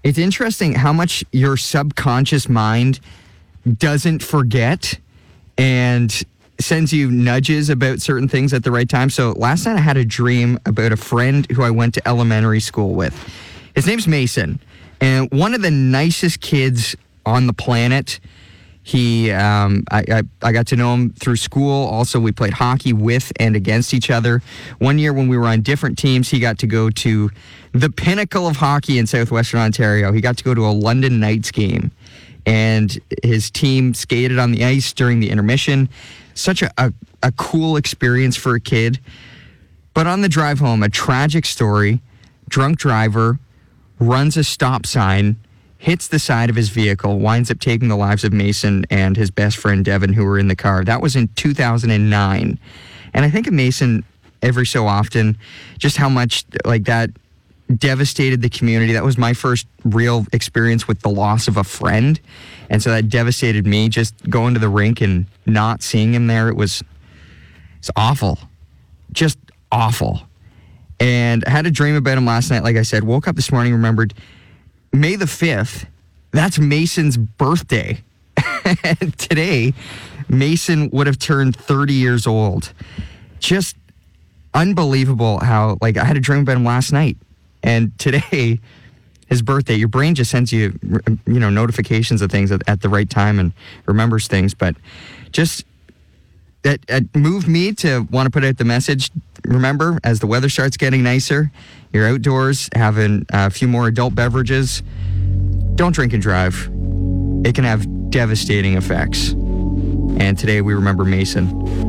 It's interesting how much your subconscious mind doesn't forget and sends you nudges about certain things at the right time. So last night I had a dream about a friend who I went to elementary school with. His name's Mason, and one of the nicest kids on the planet. I got to know him through school. Also, we played hockey with and against each other. One year when we were on different teams, he got to go to the pinnacle of hockey in southwestern Ontario. He got to go to a London Knights game, and his team skated on the ice during the intermission. Such a cool experience for a kid. But on the drive home, a tragic story. Drunk driver runs a stop sign, hits the side of his vehicle, winds up taking the lives of Mason and his best friend Devin, who were in the car. That was in 2009. And I think of Mason every so often, just how much like that devastated the community. That was my first real experience with the loss of a friend. And so that devastated me, just going to the rink and not seeing him there. It's awful. Just awful. And I had a dream about him last night. Like I said, woke up this morning, remembered May the 5th, that's Mason's birthday. And today, Mason would have turned 30 years old. Just unbelievable how, like, I had a dream about him last night. And today, his birthday, your brain just sends you, notifications of things at the right time and remembers things. But just, that moved me to want to put out the message. Remember, as the weather starts getting nicer, you're outdoors having a few more adult beverages, don't drink and drive. It can have devastating effects. And today we remember Mason.